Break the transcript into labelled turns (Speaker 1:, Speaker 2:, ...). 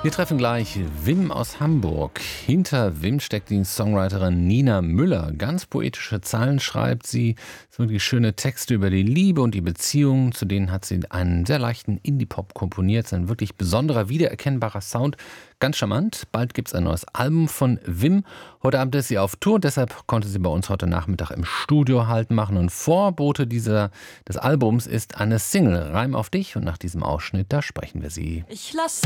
Speaker 1: Wir treffen gleich Wim aus Hamburg. Hinter Wim steckt die Songwriterin Nina Müller. Ganz poetische Zeilen schreibt sie. Wirklich schöne Texte über die Liebe und die Beziehungen. Zu denen hat sie einen sehr leichten Indie-Pop komponiert. Es ist ein wirklich besonderer, wiedererkennbarer Sound. Ganz charmant. Bald gibt es ein neues Album von Wim. Heute Abend ist sie auf Tour. Deshalb konnte sie bei uns heute Nachmittag im Studio Halt machen. Und Vorbote des Albums ist eine Single, Reim auf dich. Und nach diesem Ausschnitt, da sprechen wir sie.
Speaker 2: Ich lasse